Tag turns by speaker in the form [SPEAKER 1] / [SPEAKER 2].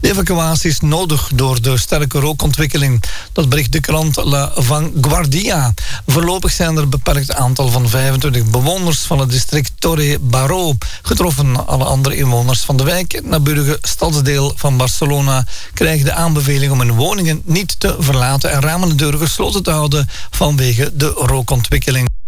[SPEAKER 1] De evacuatie is nodig door de sterke rookontwikkeling. Dat bericht de krant La Vanguardia. Voorlopig zijn er een beperkt aantal van 25 bewoners van het district Torre Baró getroffen. Alle andere inwoners van de wijk, het naburige stadsdeel van Barcelona, krijgen de aanbeveling om hun woningen niet te verlaten en ramen en deuren gesloten te houden vanwege de rookontwikkeling.